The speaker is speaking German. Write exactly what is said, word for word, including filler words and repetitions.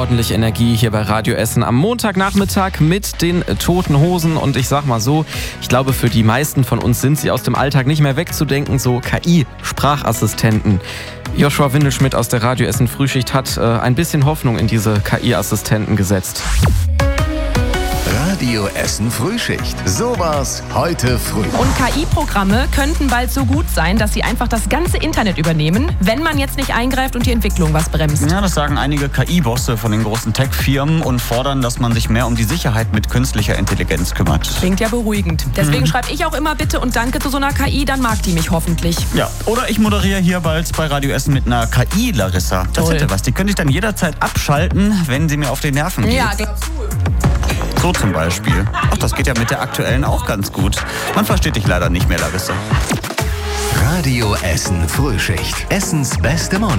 ordentlich Energie hier bei Radio Essen am Montagnachmittag mit den Toten Hosen. Und ich sag mal so, ich glaube, für die meisten von uns sind sie aus dem Alltag nicht mehr wegzudenken, so K I-Sprachassistenten. Joshua Windelschmidt aus der Radio Essen Frühschicht hat äh, ein bisschen Hoffnung in diese K I-Assistenten gesetzt. Radio Essen Frühschicht. So war's heute früh. Und K I-Programme könnten bald so gut sein, dass sie einfach das ganze Internet übernehmen, wenn man jetzt nicht eingreift und die Entwicklung was bremst. Ja, das sagen einige K I-Bosse von den großen Tech-Firmen und fordern, dass man sich mehr um die Sicherheit mit künstlicher Intelligenz kümmert. Klingt ja beruhigend. Deswegen hm. schreibe ich auch immer Bitte und Danke zu so einer K I, dann mag die mich hoffentlich. Ja, oder ich moderiere hier bald bei Radio Essen mit einer K I-Larissa. Das Toll. hätte was. Die könnte ich dann jederzeit abschalten, wenn sie mir auf die Nerven geht. Ja, glaubst du? So zum Beispiel. Ach, das geht ja mit der aktuellen auch ganz gut. Man versteht dich leider nicht mehr, Larissa. Radio Essen Frühschicht. Essens beste Morning.